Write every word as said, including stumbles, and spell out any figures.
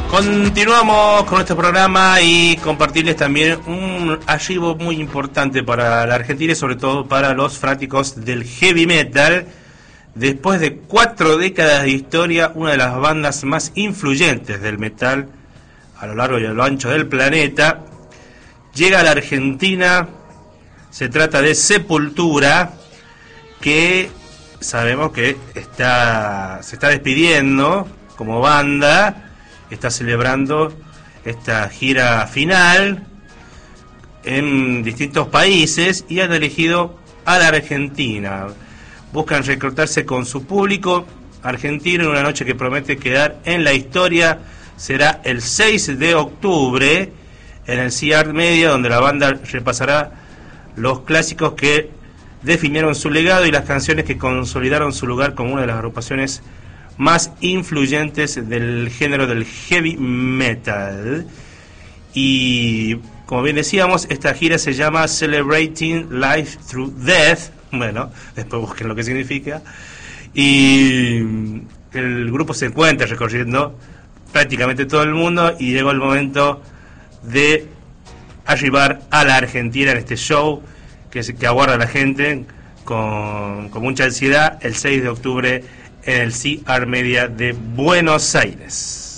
Continuamos con nuestro programa y compartirles también un archivo muy importante para la Argentina y sobre todo para los fanáticos del heavy metal. Después de cuatro décadas de historia, una de las bandas más influyentes del metal a lo largo y a lo ancho del planeta llega a la Argentina. Se trata de Sepultura, que sabemos que está se está despidiendo como banda. Está celebrando esta gira final en distintos países y han elegido a la Argentina. Buscan reclutarse con su público argentino en una noche que promete quedar en la historia. Será el seis de octubre en el C R Media, donde la banda repasará los clásicos que definieron su legado y las canciones que consolidaron su lugar como una de las agrupaciones más influyentes del género del heavy metal. Y como bien decíamos, esta gira se llama Celebrating Life Through Death. Bueno, después busquen lo que significa. Y el grupo se encuentra recorriendo prácticamente todo el mundo y llegó el momento de arribar a la Argentina en este show que, que aguarda a la gente con, con mucha ansiedad el seis de octubre en el C R Media de Buenos Aires.